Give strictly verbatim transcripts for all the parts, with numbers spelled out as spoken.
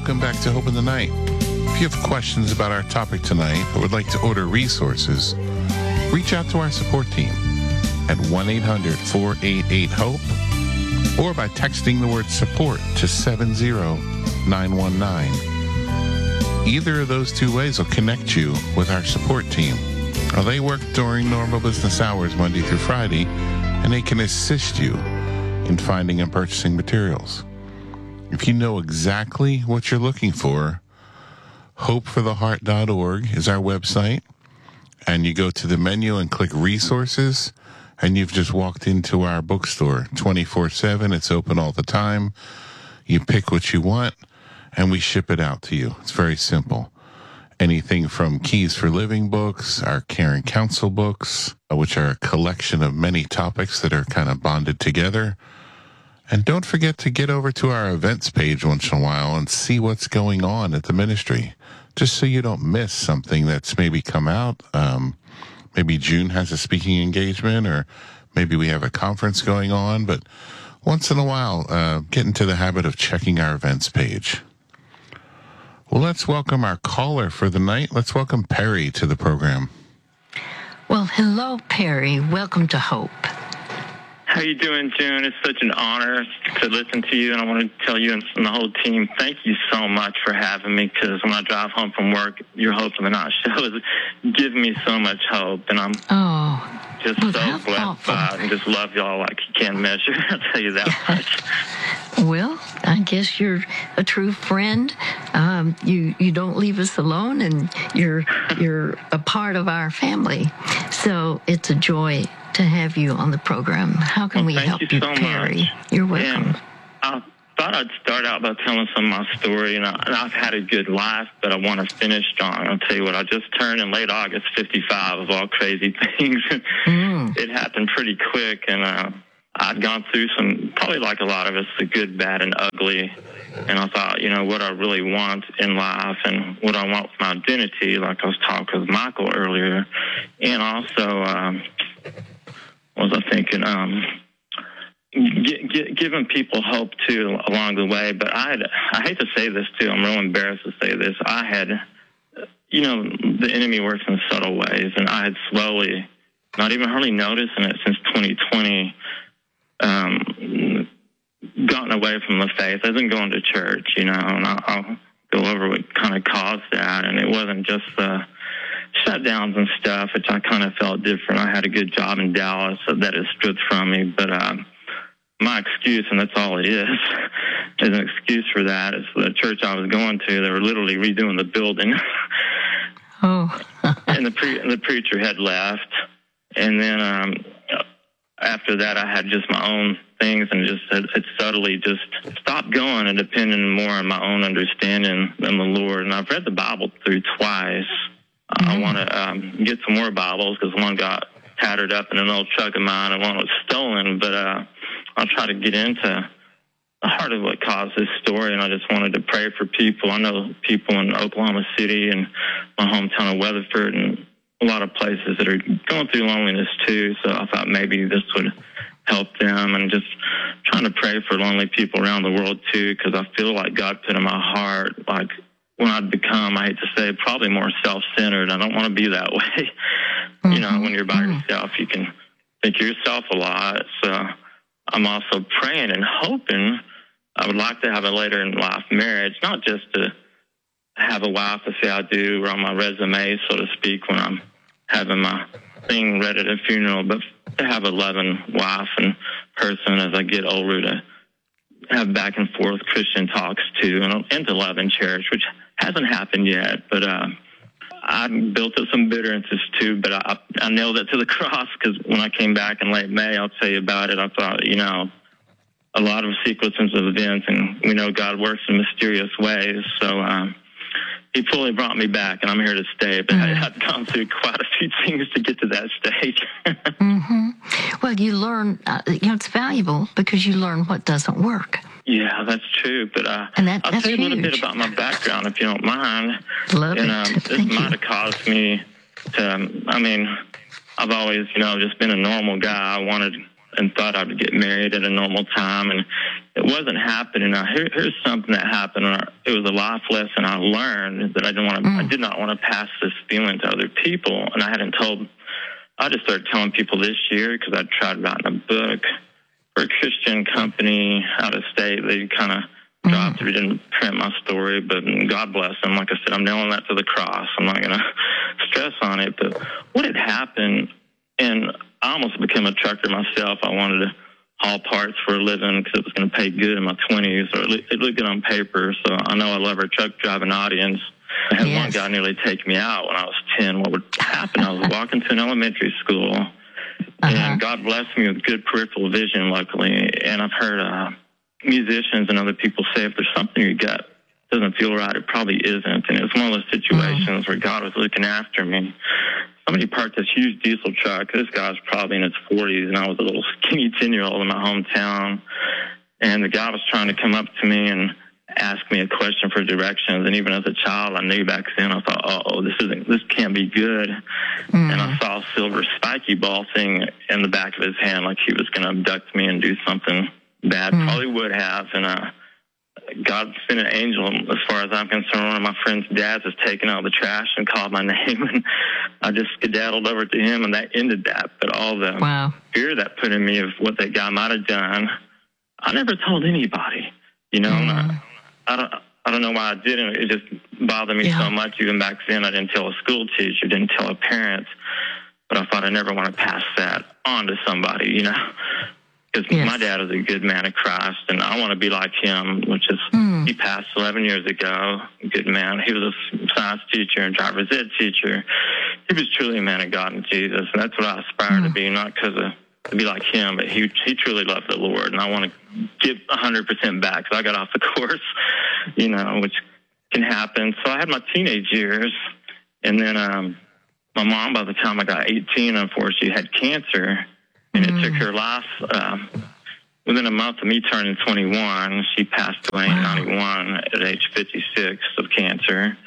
welcome back to Hope in the Night. If you have questions about our topic tonight or would like to order resources, reach out to our support team at one eight hundred four eight eight HOPE or by texting the word support to seven zero nine one nine. Either of those two ways will connect you with our support team. Now, they work during normal business hours Monday through Friday, and they can assist you in finding and purchasing materials. If you know exactly what you're looking for, hope for the heart dot org is our website, and you go to the menu and click resources, and you've just walked into our bookstore twenty-four seven. It's open all the time. You pick what you want, and we ship it out to you. It's very simple. Anything from Keys for Living books, our Care and Counsel books, which are a collection of many topics that are kind of bonded together. And don't forget to get over to our events page once in a while and see what's going on at the ministry, just so you don't miss something that's maybe come out. Um, maybe June has a speaking engagement, or maybe we have a conference going on. But once in a while, uh, get into the habit of checking our events page. Well, let's welcome our caller for the night. Let's welcome Perry to the program. Well, hello, Perry. Welcome to Hope. How you doing, June? It's such an honor to listen to you, and I want to tell you and the whole team, thank you so much for having me, because when I drive home from work, your Hope in the Night show is giving me so much hope, and I'm oh, just well, so blessed by it and just love y'all like you can't measure. I'll tell you that much. Well, I guess you're a true friend. Um, you you don't leave us alone, and you're you're a part of our family. So it's a joy to have you on the program. How can well, we help you, you, so Perry? Much. You're welcome. And I thought I'd start out by telling some of my story, and, I, and I've had a good life, but I want to finish strong. I'll tell you what, I just turned in late August fifty-five of all crazy things. Mm. It happened pretty quick, and uh, I'd gone through some, probably like a lot of us, the good, bad, and ugly. And I thought, you know, what I really want in life and what I want with my identity, like I was talking with Michael earlier. And also, um, what was I thinking? Um, get, get, giving people hope, too, along the way. But I had, I hate to say this, too. I'm real embarrassed to say this. I had, you know, the enemy works in subtle ways. And I had slowly, not even hardly noticing it since twenty twenty, um, gotten away from the faith. I wasn't going to church, you know, and I'll, I'll go over what kind of caused that. And it wasn't just the shutdowns and stuff, which I kind of felt different. I had a good job in Dallas, so that is stripped from me. But um, my excuse, and that's all it is, is an excuse for that, is the church I was going to, they were literally redoing the building. Oh. and the pre- and the preacher had left. And then um, after that, I had just my own things, and just it, it subtly just stopped going and depending more on my own understanding than the Lord. And I've read the Bible through twice. Mm-hmm. I want to um, get some more Bibles, because one got tattered up in an old truck of mine and one was stolen. But uh, I'll try to get into the heart of what caused this story, and I just wanted to pray for people. I know people in Oklahoma City and my hometown of Weatherford and a lot of places that are going through loneliness too. So I thought maybe this would help them, and just trying to pray for lonely people around the world too, because I feel like God put in my heart, like when I'd become, I hate to say, probably more self-centered. I don't want to be that way. Mm-hmm. You know, when you're by mm-hmm. yourself, you can think of yourself a lot. So I'm also praying and hoping I would like to have a later in life marriage, not just to have a wife to say I do, or on my resume, so to speak, when I'm having my thing read at a funeral, but to have a loving wife and person as I get older, to have back and forth Christian talks too, and, and to love in church, which hasn't happened yet. But uh, I built up some bitterances too, but I, I nailed it to the cross, because when I came back in late May, I'll tell you about it, I thought, you know, a lot of sequences of events, and we know God works in mysterious ways. So um, he fully brought me back, and I'm here to stay. But mm-hmm. I, I've gone through quite a few things to get to that stage. mm-hmm. Well, you learn, uh, you know, it's valuable because you learn what doesn't work. Yeah, that's true. But uh, and that, I'll that's tell you a little huge. bit about my background, if you don't mind. Love and, it. Um, this Thank might you. have caused me to, um, I mean, I've always, you know, just been a normal guy. I wanted and thought I would get married at a normal time, and it wasn't happening. Now, here, here's something that happened. It was a life lesson I learned that I didn't want to. Mm. I did not want to pass this feeling to other people, and I hadn't told. I just started telling people this year because I tried writing a book for a Christian company out of state. They kind of mm. dropped it. We didn't print my story, but God bless them. Like I said, I'm nailing that to the cross. I'm not going to stress on it. But what had happened, and I almost became a trucker myself. I wanted to haul parts for a living because it was going to pay good in my twenties, or it looked good on paper. So I know I love our truck driving audience. I had yes. one guy nearly take me out when I was ten. What would happen? I was walking to an elementary school, uh-huh. and God blessed me with good peripheral vision, luckily. And I've heard uh, musicians and other people say, if there's something in your gut doesn't feel right, it probably isn't. And it's one of those situations mm-hmm. where God was looking after me. Somebody parked this huge diesel truck. This guy was probably in his forties, and I was a little skinny ten-year-old in my hometown. And the guy was trying to come up to me and ask me a question for directions. And even as a child, I knew back then, I thought, oh, this isn't, this can't be good. Mm. And I saw a silver spiky ball thing in the back of his hand, like he was going to abduct me and do something bad. Mm. Probably would have. And uh, God sent an angel. As far as I'm concerned, one of my friend's dads has taken out the trash and called my name, and I just skedaddled over to him, and that ended that. But all the wow. fear that put in me of what that guy might have done, I never told anybody. You know, mm. I, I don't. I don't know why I didn't. It just bothered me yeah. so much. Even back then, I didn't tell a school teacher, didn't tell a parent. But I thought I never want to pass that on to somebody. You know. Because yes. my dad is a good man of Christ, and I want to be like him, which is, mm. he passed eleven years ago, a good man. He was a science teacher and driver's ed teacher. He was truly a man of God and Jesus, and that's what I aspire mm. to be, not because of, to be like him, but he he truly loved the Lord, and I want to give one hundred percent back, because I got off the course, you know, which can happen. So I had my teenage years, and then um, my mom, by the time I got eighteen, unfortunately, had cancer. And it took her life. Um, within a month of me turning twenty-one, she passed away in ninety-one at age fifty-six of cancer.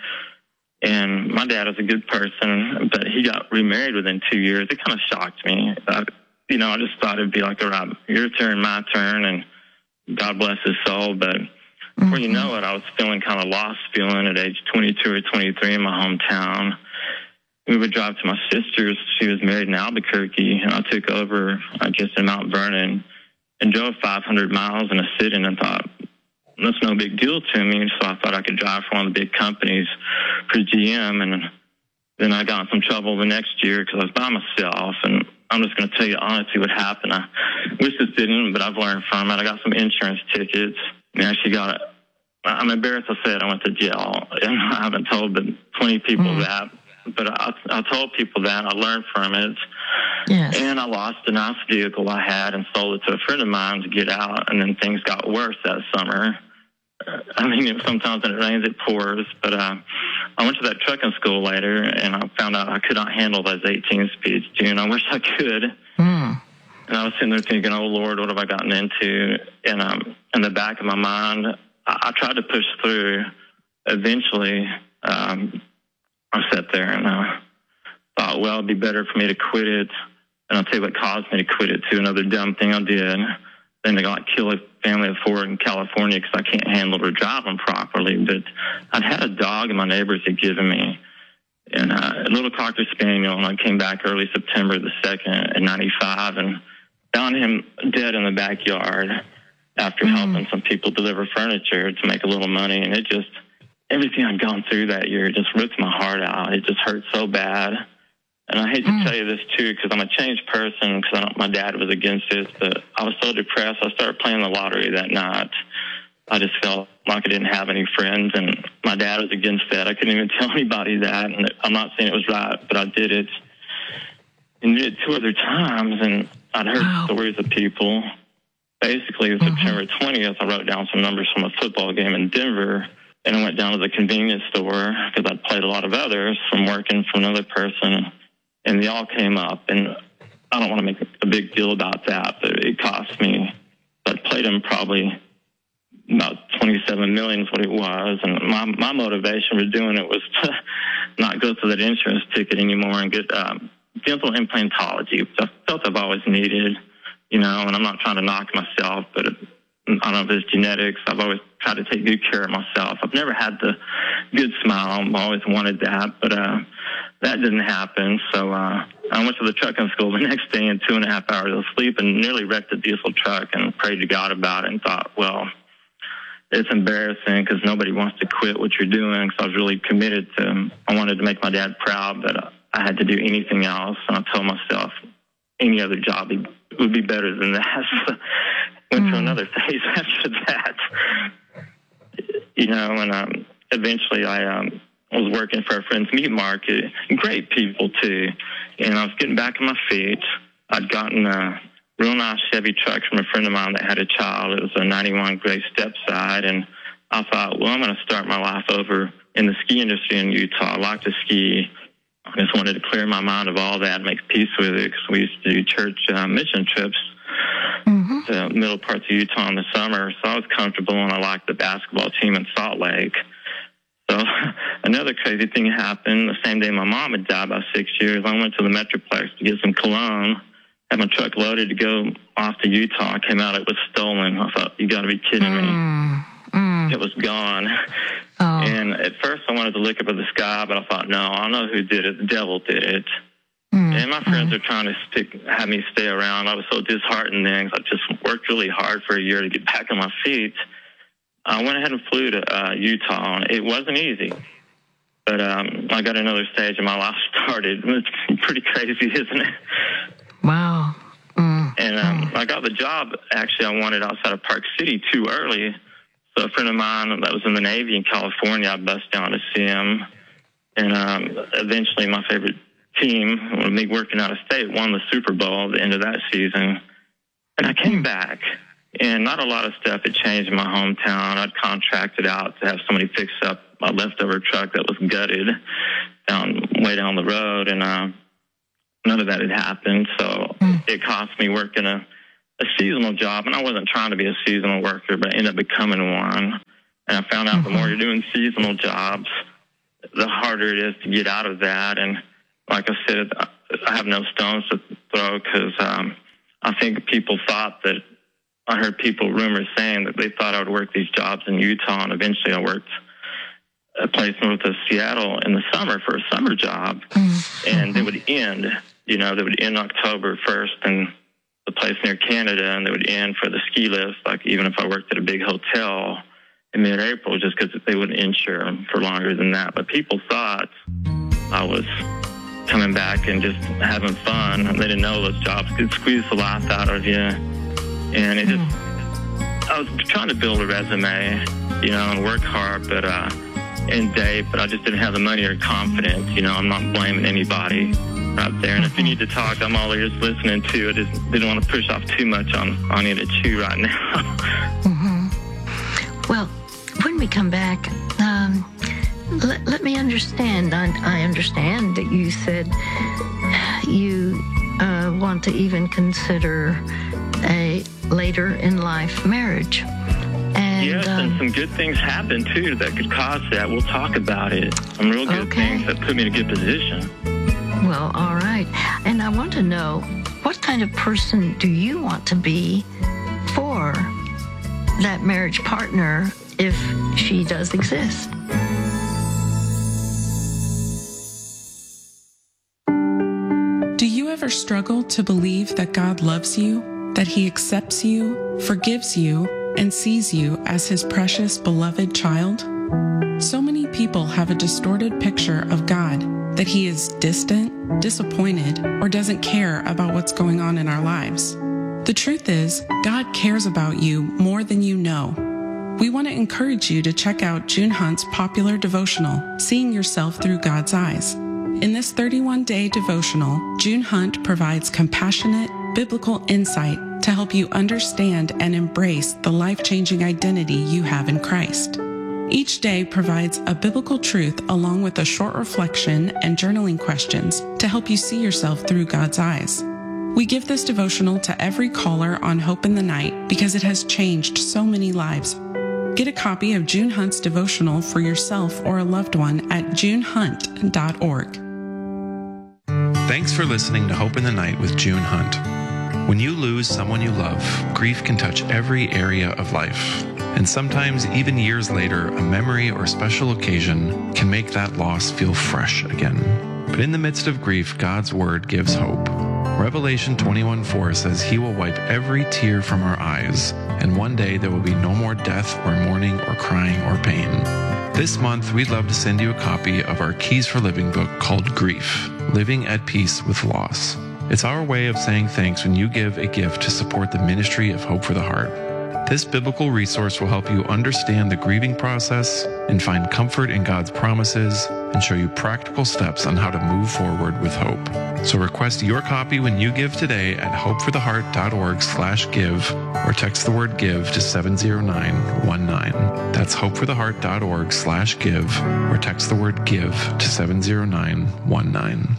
And my dad was a good person, but he got remarried within two years. It kind of shocked me. I, you know, I just thought it'd be like, all right, your turn, my turn, and God bless his soul. But mm-hmm. before you know it, I was feeling kind of lost feeling at age twenty-two or twenty-three in my hometown. We would drive to my sister's. She was married in Albuquerque, and I took over, I guess, in Mount Vernon, and drove five hundred miles in a sit-in and thought, that's no big deal to me. So I thought I could drive for one of the big companies for G M, and then I got in some trouble the next year because I was by myself, and I'm just going to tell you honestly what happened. I wish this didn't, but I've learned from it. I got some insurance tickets, and I actually got it. I'm embarrassed to say it. I went to jail, and I haven't told but twenty people mm. that. But I, I told people that. I learned from it. Yes. And I lost a nice vehicle I had and sold it to a friend of mine to get out. And then things got worse that summer. Uh, I mean, it, sometimes when it rains, it pours. But uh, I went to that trucking school later, and I found out I could not handle those eighteen speeds, June. I wish I could. Mm. And I was sitting there thinking, oh, Lord, what have I gotten into? And um, in the back of my mind, I, I tried to push through. Eventually, um, I sat there and I thought, well, it'd be better for me to quit it. And I'll tell you what caused me to quit it, too. Another dumb thing I did. Then they got kill a family of four in California because I can't handle or drive them properly. But I'd had a dog and my neighbors had given me, and uh, a little Cocker Spaniel, and I came back early September the second in ninety-five and found him dead in the backyard after mm. helping some people deliver furniture to make a little money. And it just... everything I'd gone through that year just ripped my heart out. It just hurt so bad. And I hate to mm. tell you this, too, because I'm a changed person, because I don't, my dad was against this, but I was so depressed, I started playing the lottery that night. I just felt like I didn't have any friends, and my dad was against that. I couldn't even tell anybody that, and I'm not saying it was right, but I did it. And did it two other times, and I'd heard wow. stories of people. Basically, mm-hmm. September twentieth, I wrote down some numbers from a football game in Denver. And I went down to the convenience store because I'd played a lot of others from working for another person, and they all came up. And I don't want to make a big deal about that, but it cost me. I played them probably about twenty-seven million is what it was. And my my motivation for doing it was to not go through that insurance ticket anymore and get um, dental implantology, which I felt I've always needed. you know, and I'm not trying to knock myself, but it, I don't know if it's genetics. I've always tried to take good care of myself. I've never had the good smile. I've always wanted that, but uh, that didn't happen. So uh, I went to the trucking school the next day in two and a half hours of sleep and nearly wrecked a diesel truck and prayed to God about it and thought, well, it's embarrassing because nobody wants to quit what you're doing. So I was really committed to, I wanted to make my dad proud that I had to do anything else. And I told myself any other job would be better than that. So went mm. to another phase after that, you know, and um, eventually I um, was working for a friend's meat market. Great people, too. And I was getting back on my feet. I'd gotten a real nice Chevy truck from a friend of mine that had a child. It was a ninety-one Gray Stepside. And I thought, well, I'm going to start my life over in the ski industry in Utah. I like to ski. I just wanted to clear my mind of all that and make peace with it because we used to do church uh, mission trips mm-hmm. to the middle parts of Utah in the summer. So I was comfortable, and I liked the basketball team in Salt Lake. So another crazy thing happened. The same day my mom had died by six years, I went to the Metroplex to get some cologne, had my truck loaded to go off to Utah. I came out, it was stolen. I thought, you got to be kidding me. Mm. Mm. It was gone. Oh. And at first I wanted to look up at the sky, but I thought, no, I know who did it. The devil did it. Mm. And my friends mm. are trying to stick, have me stay around. I was so disheartened then because I just worked really hard for a year to get back on my feet. I went ahead and flew to uh, Utah. It wasn't easy, but um, I got another stage and my life started. It's pretty crazy, isn't it? Wow. Mm. And um, I got the job, actually, I wanted outside of Park City too early. So a friend of mine that was in the Navy in California, I bussed down to see him. And um, eventually my favorite team, me working out of state, won the Super Bowl at the end of that season. And I came back. And not a lot of stuff had changed in my hometown. I'd contracted out to have somebody fix up my leftover truck that was gutted down way down the road, and uh, none of that had happened. So mm. it cost me working a, a seasonal job, and I wasn't trying to be a seasonal worker, but I ended up becoming one. And I found out mm-hmm. the more you're doing seasonal jobs, the harder it is to get out of that. And like I said, I have no stones to throw because um, I think people thought that I heard people, rumors saying that they thought I would work these jobs in Utah, and eventually I worked a place north of Seattle in the summer for a summer job, mm-hmm. and they would end, you know, they would end October first in the place near Canada, and they would end for the ski lifts, like even if I worked at a big hotel in mid-April, just because they wouldn't insure them for longer than that. But people thought I was coming back and just having fun, and they didn't know those jobs could squeeze the life out of you. And it just, I was trying to build a resume, you know, and work hard, but, uh, and date, but I just didn't have the money or confidence, you know. I'm not blaming anybody out there. And if you need to talk, I'm all ears listening too. I just didn't want to push off too much on, on you to chew right now. Mm-hmm. Well, when we come back, um, let, let me understand. I, I understand that you said you uh, want to even consider a later in life marriage. And, yes, um, and some good things happen too that could cause that. We'll talk about it. Some real good okay. things that put me in a good position. Well, all right. And I want to know, what kind of person do you want to be for that marriage partner if she does exist? Do you ever struggle to believe that God loves you? That he accepts you, forgives you, and sees you as his precious, beloved child? So many people have a distorted picture of God, that he is distant, disappointed, or doesn't care about what's going on in our lives. The truth is, God cares about you more than you know. We want to encourage you to check out June Hunt's popular devotional, Seeing Yourself Through God's Eyes. In this thirty-one day devotional, June Hunt provides compassionate, biblical insight to help you understand and embrace the life-changing identity you have in Christ. Each day provides a biblical truth along with a short reflection and journaling questions to help you see yourself through God's eyes. We give this devotional to every caller on Hope in the Night because it has changed so many lives. Get a copy of June Hunt's devotional for yourself or a loved one at june hunt dot org. Thanks for listening to Hope in the Night with June Hunt. When you lose someone you love, grief can touch every area of life. And sometimes, even years later, a memory or special occasion can make that loss feel fresh again. But in the midst of grief, God's word gives hope. Revelation twenty-one four says he will wipe every tear from our eyes, and one day there will be no more death or mourning or crying or pain. This month, we'd love to send you a copy of our Keys for Living book called Grief, Living at Peace with Loss. It's our way of saying thanks when you give a gift to support the ministry of Hope for the Heart. This biblical resource will help you understand the grieving process and find comfort in God's promises and show you practical steps on how to move forward with hope. So request your copy when you give today at hopefortheheart.org slash give or text the word give to seven zero nine one nine. That's hopefortheheart.org slash give or text the word give to seven zero nine one nine.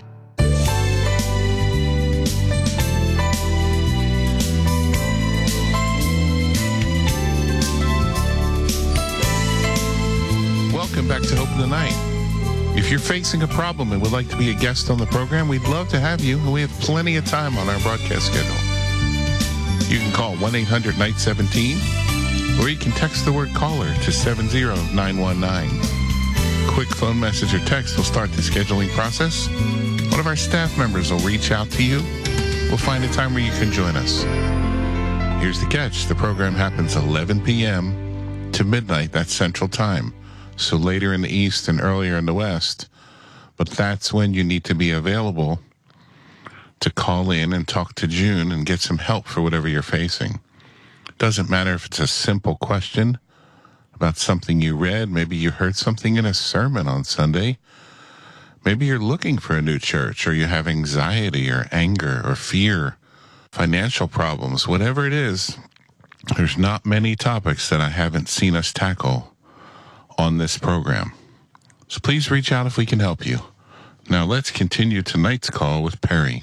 Welcome back to Hope in the Night. If you're facing a problem and would like to be a guest on the program, we'd love to have you, and we have plenty of time on our broadcast schedule. You can call one eight hundred night seventeen, or you can text the word caller to seven zero nine one nine. Quick phone message or text will start the scheduling process. One of our staff members will reach out to you. We'll find a time where you can join us. Here's the catch. The program happens eleven p.m. to midnight. That's Central Time. So later in the East and earlier in the West. But that's when you need to be available to call in and talk to June and get some help for whatever you're facing. Doesn't matter if it's a simple question about something you read. Maybe you heard something in a sermon on Sunday. Maybe you're looking for a new church, or you have anxiety or anger or fear, financial problems, whatever it is. There's not many topics that I haven't seen us tackle on this program. So please reach out if we can help you. Now let's continue tonight's call with Perry.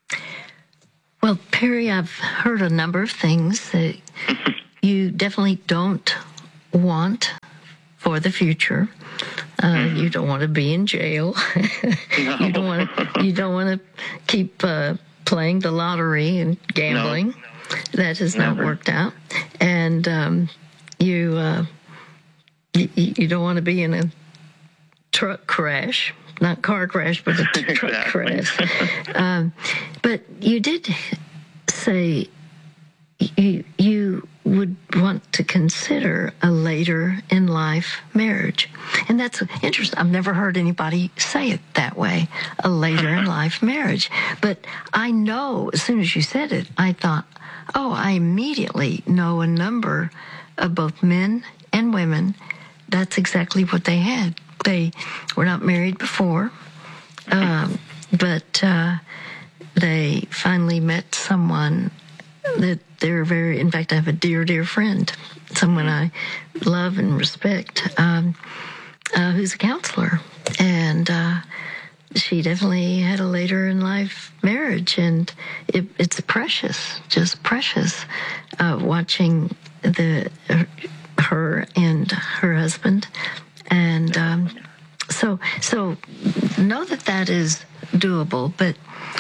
Well, Perry, I've heard a number of things that you definitely don't want for the future. Uh, you don't want to be in jail. No. You don't want to. You don't want to keep uh, playing the lottery and gambling. No. That has Never. not worked out. And um, you. Uh, You, you don't want to be in a truck crash, not car crash, but a t- truck crash. um, but you did say you you would want to consider a later in life marriage, and that's interesting. I've never heard anybody say it that way, a later in life marriage. But I know as soon as you said it, I thought, oh, I immediately know a number of both men and women. That's exactly what they had. They were not married before, um, but uh, they finally met someone that they're very, in fact, I have a dear, dear friend, someone I love and respect, um, uh, who's a counselor. And uh, she definitely had a later in life marriage, and it, it's precious, just precious, uh, watching the... Uh, her and her husband, and um, so so know that that is doable, but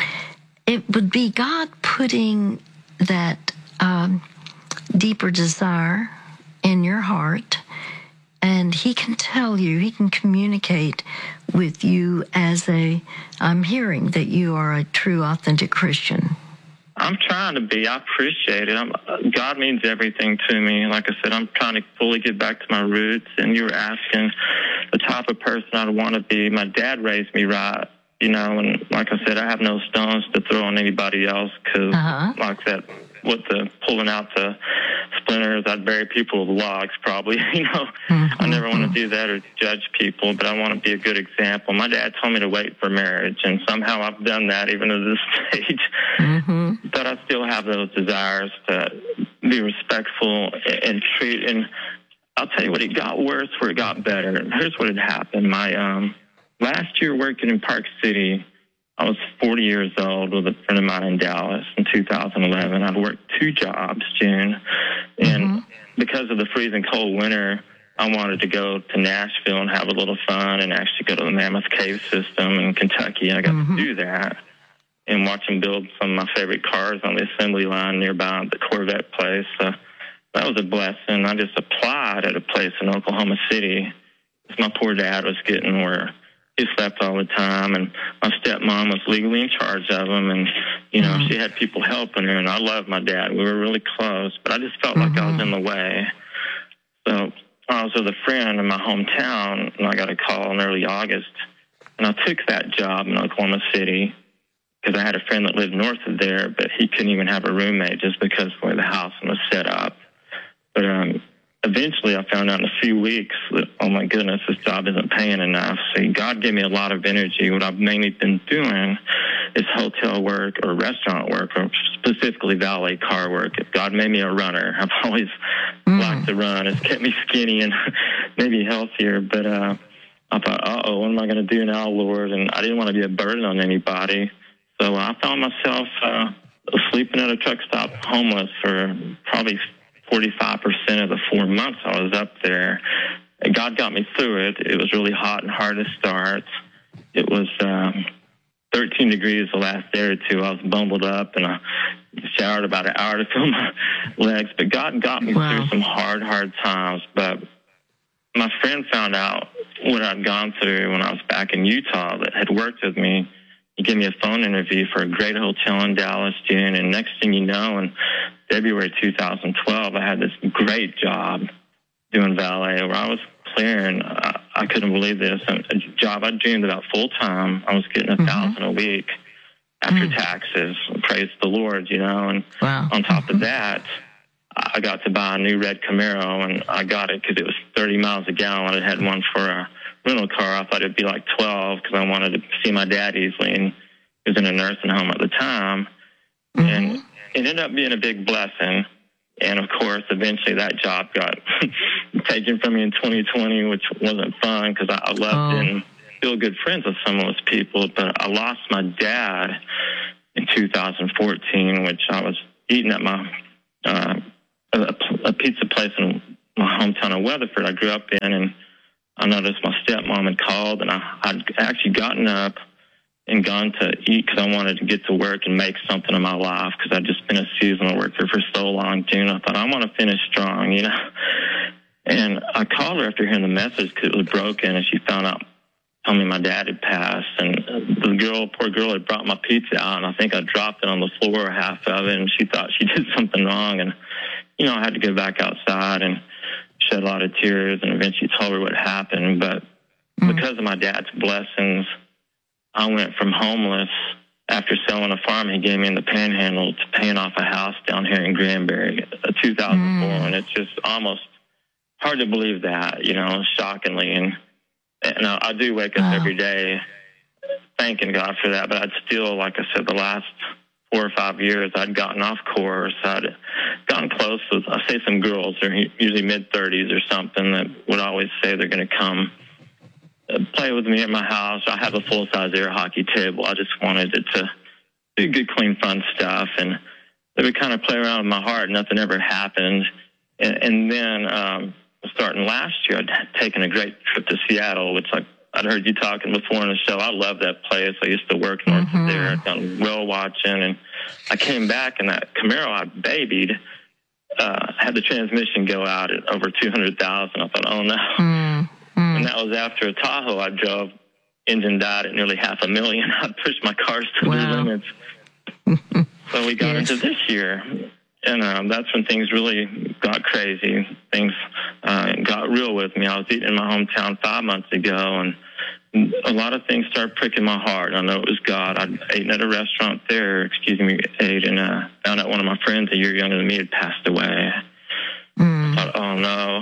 it would be God putting that um, deeper desire in your heart, and he can tell you, he can communicate with you as a, I'm hearing that you are a true, authentic Christian. I'm trying to be. I appreciate it. I'm, God means everything to me. Like I said, I'm trying to fully get back to my roots. And you were asking the type of person I'd want to be. My dad raised me right, you know, and like I said, I have no stones to throw on anybody else because, uh-huh. like that, with the pulling out the splinters, I'd bury people with logs probably, you know. Mm-hmm. I never want to do that or judge people, but I want to be a good example. My dad told me to wait for marriage, and somehow I've done that even at this stage. Mm-hmm. But I still have those desires to be respectful and treat. And I'll tell you what, it got worse where it got better. Here's what had happened. My um, last year working in Park City, I was forty years old with a friend of mine in Dallas in two thousand eleven. I'd worked two jobs, June, and mm-hmm. because of the freezing cold winter, I wanted to go to Nashville and have a little fun and actually go to the Mammoth Cave System in Kentucky, and I got mm-hmm. to do that. and watch them build some of my favorite cars on the assembly line nearby the Corvette place. So that was a blessing. I just applied at a place in Oklahoma City. My poor dad was getting where he slept all the time, and my stepmom was legally in charge of him, and, you know, mm-hmm. she had people helping her, and I loved my dad. We were really close, but I just felt mm-hmm. like I was in the way. So I was with a friend in my hometown, and I got a call in early August, and I took that job in Oklahoma City because I had a friend that lived north of there, but he couldn't even have a roommate just because of the way the house was set up. But um, eventually I found out in a few weeks that, oh, my goodness, this job isn't paying enough. So God gave me a lot of energy. What I've mainly been doing is hotel work or restaurant work, or specifically valet car work. God made me a runner. I've always mm. liked to run. It's kept me skinny and maybe healthier, but uh, I thought, uh-oh, what am I going to do now, Lord? And I didn't want to be a burden on anybody. So I found myself uh, sleeping at a truck stop homeless for probably forty-five percent of the four months I was up there. And God got me through it. It was really hot and hard to start. It was um, thirteen degrees the last day or two. I was bumbled up, and I showered about an hour to feel my legs. But God got me wow. through some hard, hard times. But my friend found out what I'd gone through when I was back in Utah that had worked with me. He gave me a phone interview for a great hotel in Dallas, June, and next thing you know, in February two thousand twelve, I had this great job doing valet where I was clearing. I, I couldn't believe this. A job I dreamed about full-time. I was getting a thousand mm-hmm. a week after mm. taxes. Praise the Lord, you know. And wow. on top mm-hmm. of that, I got to buy a new red Camaro, and I got it because it was thirty miles a gallon. I had one for a rental car. I thought it'd be like twelve because I wanted to see my dad easily, and he was in a nursing home at the time. Mm-hmm. And it ended up being a big blessing. And, of course, eventually that job got taken from me in twenty twenty, which wasn't fun because I, I loved oh. and still good friends with some of those people. But I lost my dad in two thousand fourteen, which I was eating at my uh, a, a pizza place in my hometown of Weatherford I grew up in, and I noticed my stepmom had called, and I, I'd actually gotten up and gone to eat because I wanted to get to work and make something of my life because I'd just been a seasonal worker for so long, June. I thought, I want to finish strong, you know. And I called her after hearing the message because it was broken, and she found out, told me my dad had passed. And the girl, poor girl, had brought my pizza out, and I think I dropped it on the floor, half of it, and she thought she did something wrong. And, you know, I had to go back outside and shed a lot of tears and eventually told her what happened. But mm. because of my dad's blessings, I went from homeless after selling a farm he gave me in the Panhandle to paying off a house down here in Granbury, a two thousand four. Mm. And it's just almost hard to believe that, you know, shockingly. And, and I, I do wake up wow. every day thanking God for that. But I'd still, like I said, the last four or five years, I'd gotten off course. I'd gotten close with, I say some girls, they're usually mid-thirties or something, that would always say they're going to come play with me at my house. I have a full-size air hockey table. I just wanted it to do good, clean, fun stuff. And they would kind of play around with my heart. Nothing ever happened. And, and then um, starting last year, I'd taken a great trip to Seattle, which I, I'd heard you talking before in the show. I love that place. I used to work north mm-hmm. of there. I'd done whale watching. And I came back, and that Camaro I babied uh, had the transmission go out at over two hundred thousand. I thought, oh, no. Mm. Mm. And that was after a Tahoe I drove. Engine died at nearly half a million. I pushed my cars to wow. the limits. So we got yes. into this year. And um, that's when things really got crazy. Things uh, got real with me. I was eating in my hometown five months ago, and a lot of things started pricking my heart. I know it was God. I'd eaten at a restaurant there, excuse me, ate, and uh, found out one of my friends a year younger than me had passed away. Mm. I thought, oh, no.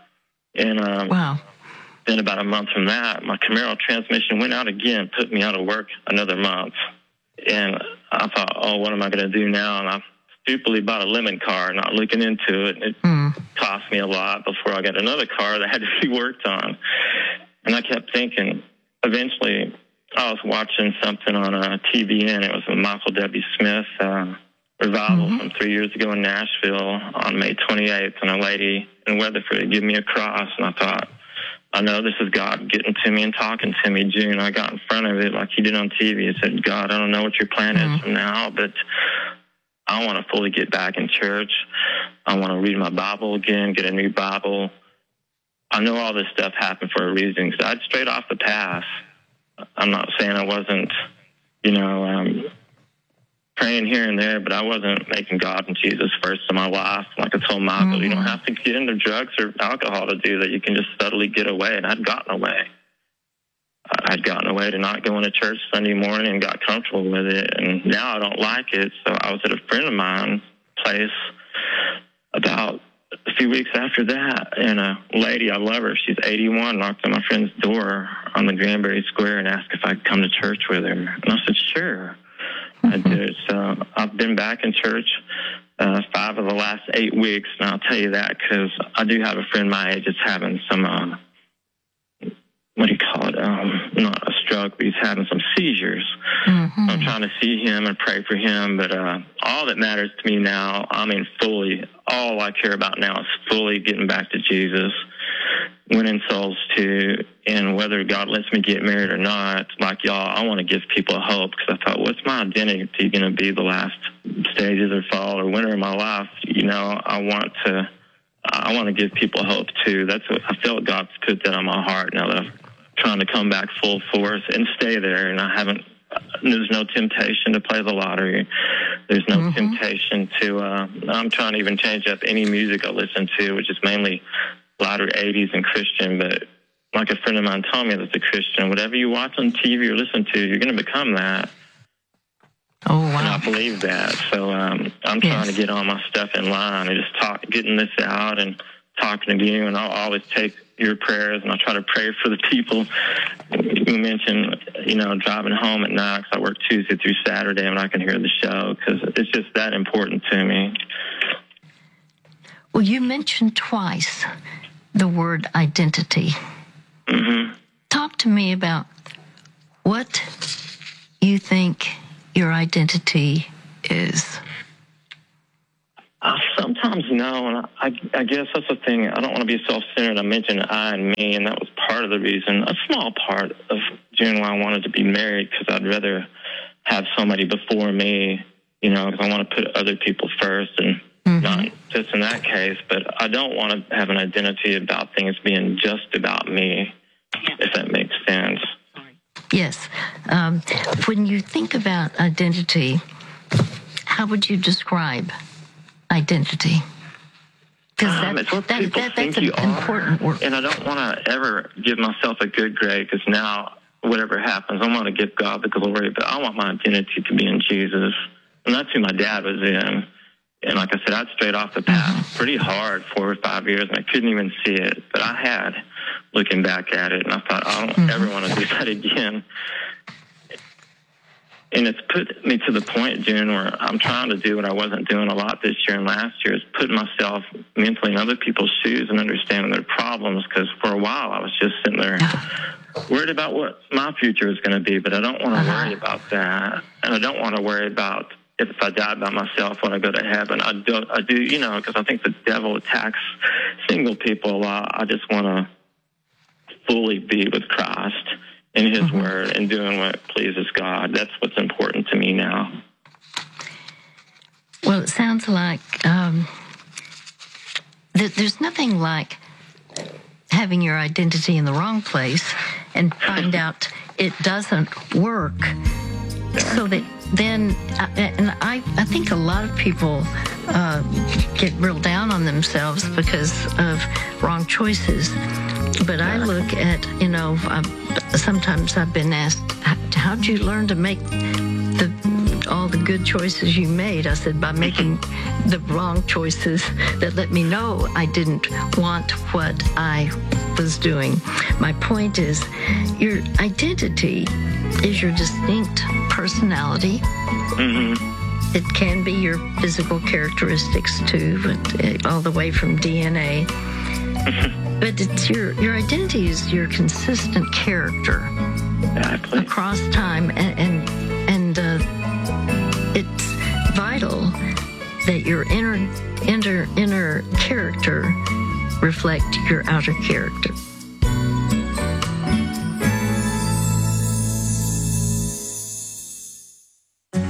And um, wow. Then about a month from that, my Camaro transmission went out again, put me out of work another month. And I thought, oh, what am I going to do now? And I stupidly bought a lemon car, not looking into it. It mm. cost me a lot before I got another car that had to be worked on. And I kept thinking, eventually I was watching something on a T V N. It was a Michael W. Smith uh, revival mm-hmm. from three years ago in Nashville on May twenty-eighth. And a lady in Weatherford gave me a cross. And I thought, I know this is God getting to me and talking to me, June. I got in front of it like he did on T V. I said, God, I don't know what your plan mm-hmm. is from now, but I want to fully get back in church. I want to read my Bible again, get a new Bible. I know all this stuff happened for a reason because I'd strayed off the path. I'm not saying I wasn't, you know, um, praying here and there, but I wasn't making God and Jesus first in my life. Like I told Michael, mm-hmm. you don't have to get into drugs or alcohol to do that. You can just subtly get away, and I'd gotten away. I'd gotten away to not going to church Sunday morning and got comfortable with it, and now I don't like it. So I was at a friend of mine's place about a few weeks after that, and a lady, I love her, she's eighty-one, knocked on my friend's door on the Granbury Square and asked if I could come to church with her. And I said, sure. Mm-hmm. I did. So I've been back in church uh, five of the last eight weeks, and I'll tell you that because I do have a friend my age that's having some, uh, what do you call it, um, not a stroke, but he's having some seizures. Mm-hmm. So I'm trying to see him and pray for him, but uh, all that matters to me now, I mean fully, all I care about now is fully getting back to Jesus, winning souls too, and whether God lets me get married or not, like y'all, I want to give people hope because I thought, what's my identity going to be the last stages or fall or winter of my life? You know, I want to, I want to give people hope too. That's what I feel God's put that on my heart now that I'm trying to come back full force and stay there, and I haven't, there's no temptation to play the lottery. There's no mm-hmm. temptation to, uh, I'm trying to even change up any music I listen to, which is mainly louder eighties and Christian, but like a friend of mine told me that's a Christian, whatever you watch on T V or listen to, you're going to become that. Oh, wow. And I believe that. So um, I'm yes. trying to get all my stuff in line and just talk, getting this out and talking to you, and I'll always take your prayers, and I'll try to pray for the people. You mentioned, you know, driving home at night, because I work Tuesday through Saturday, and I can hear the show, because it's just that important to me. Well, you mentioned twice the word identity. Mm-hmm. Talk to me about what you think your identity is. I sometimes know, and I, I guess that's the thing. I don't want to be self-centered. I mentioned I and me, and that was part of the reason, a small part of June why I wanted to be married, because I'd rather have somebody before me, you know, because I want to put other people first, and mm-hmm. not just in that case, but I don't want to have an identity about things being just about me, if that makes sense. Yes. Um, when you think about identity, how would you describe identity? Because um, that, it's what that, people that, think that's you an important are, word. And I don't want to ever give myself a good grade, because now whatever happens, I want to give God the glory, but I want my identity to be in Jesus, and that's who my dad was in. And like I said, I'd strayed off the path mm-hmm. pretty hard four or five years, and I couldn't even see it, but I had, looking back at it, and I thought, I don't mm-hmm. ever want to do that again. And it's put me to the point, June, where I'm trying to do what I wasn't doing a lot this year and last year, is putting myself mentally in other people's shoes and understanding their problems, because for a while I was just sitting there worried about what my future is going to be, but I don't want to uh-huh. worry about that. And I don't want to worry about if I die by myself when I go to heaven. I do, I do you know, because I think the devil attacks single people a lot. I just want to fully be with Christ in his mm-hmm. word and doing what pleases God. That's what's important to me now. Well, it sounds like um, th- there's nothing like having your identity in the wrong place and find out it doesn't work. Yeah. So that then, uh, and I, I think a lot of people uh, get real down on themselves because of wrong choices. But I look at, you know, I'm, sometimes I've been asked, how'd you learn to make the all the good choices you made? I said, by making the wrong choices that let me know I didn't want what I was doing. My point is, your identity is your distinct personality. Mm-hmm. It can be your physical characteristics too, but all the way from D N A. But it's your your identity is your consistent character exactly. across time, and and, and uh, it's vital that your inner inner inner character reflect your outer character.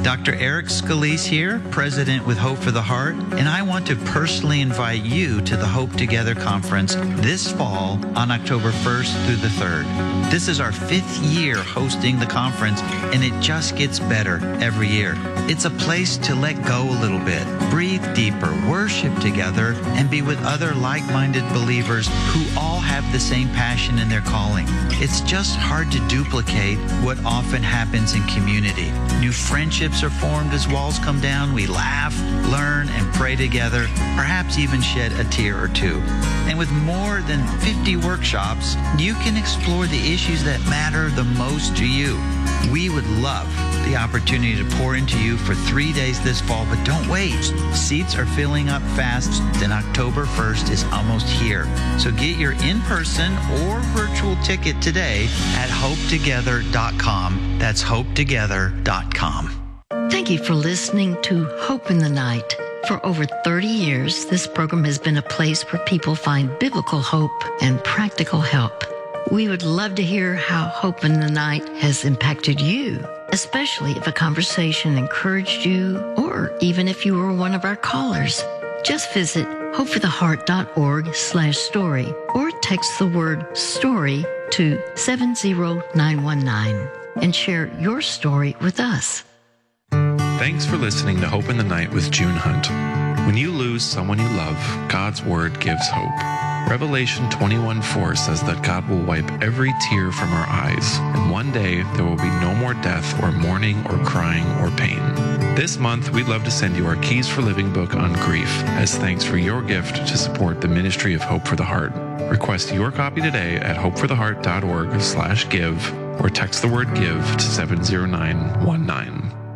Doctor Eric Scalise here, President with Hope for the Heart, and I want to personally invite you to the Hope Together Conference this fall on October first through the third. This is our fifth year hosting the conference, and it just gets better every year. It's a place to let go a little bit, breathe deeper, worship together, and be with other like-minded believers who all have the same passion in their calling. It's just hard to duplicate what often happens in community. New friendships are formed as walls come down. We laugh, learn, and pray together, perhaps even shed a tear or two. And with more than fifty workshops, you can explore the issues that matter the most to you. We would love the opportunity to pour into you for three days this fall, but don't wait. Seats are filling up fast, and October first is almost here. So get your in-person or virtual ticket today at hope together dot com. That's hope together dot com. Thank you for listening to Hope in the Night. For over thirty years, this program has been a place where people find biblical hope and practical help. We would love to hear how Hope in the Night has impacted you, especially if a conversation encouraged you or even if you were one of our callers. Just visit hopefortheheart.org slash story or text the word story to seven zero nine one nine and share your story with us. Thanks for listening to Hope in the Night with June Hunt. When you lose someone you love, God's Word gives hope. Revelation twenty-one four says that God will wipe every tear from our eyes, and one day there will be no more death or mourning or crying or pain. This month, we'd love to send you our Keys for Living book on grief as thanks for your gift to support the ministry of Hope for the Heart. Request your copy today at hopefortheheart.org slash give or text the word give to seven zero nine one nine.